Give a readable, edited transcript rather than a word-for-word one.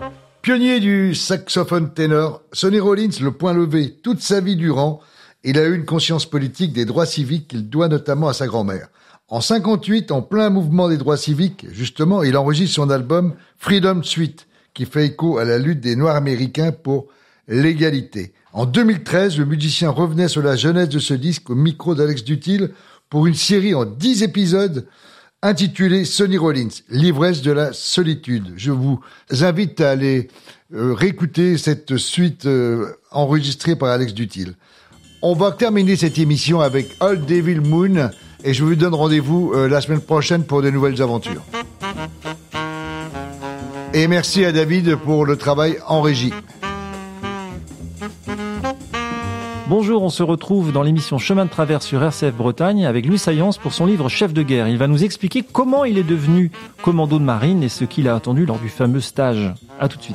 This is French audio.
Pionnier du saxophone ténor, Sonny Rollins, le point levé toute sa vie durant, il a eu une conscience politique des droits civiques qu'il doit notamment à sa grand-mère. En 58, en plein mouvement des droits civiques, justement, il enregistre son album Freedom Suite, qui fait écho à la lutte des Noirs américains pour l'égalité. En 2013, le musicien revenait sur la jeunesse de ce disque au micro d'Alex Dutil pour une série en 10 épisodes intitulée Sonny Rollins, l'ivresse de la solitude. Je vous invite à aller réécouter cette suite enregistrée par Alex Dutil. On va terminer cette émission avec Old Devil Moon et je vous donne rendez-vous la semaine prochaine pour de nouvelles aventures. Et merci à David pour le travail en régie. Bonjour, on se retrouve dans l'émission Chemin de Travers sur RCF Bretagne avec Louis Saillance pour son livre Chef de guerre. Il va nous expliquer comment il est devenu commando de marine et ce qu'il a attendu lors du fameux stage. À tout de suite.